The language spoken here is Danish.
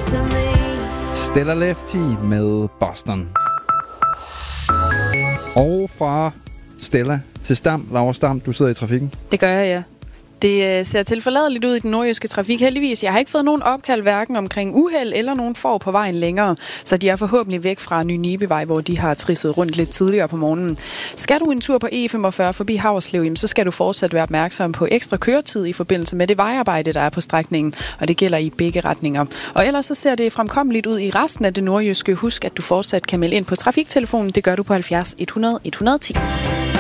Stella Lefty med Boston. Og fra Stella til Stam. Laura Stam, du sidder i trafikken. Det gør jeg, ja. Det ser tilforladeligt ud i den nordjyske trafik. Heldigvis, jeg har ikke fået nogen opkald hverken omkring uheld eller nogen får på vejen længere, så de er forhåbentlig væk fra Ny Nibevej, hvor de har trisset rundt lidt tidligere på morgenen. Skal du en tur på E45 forbi Haverslev, så skal du fortsat være opmærksom på ekstra køretid i forbindelse med det vejarbejde, der er på strækningen, og det gælder i begge retninger. Og ellers så ser det fremkommeligt ud i resten af det nordjyske. Husk, at du fortsat kan melde ind på trafiktelefonen. Det gør du på 70 100 110.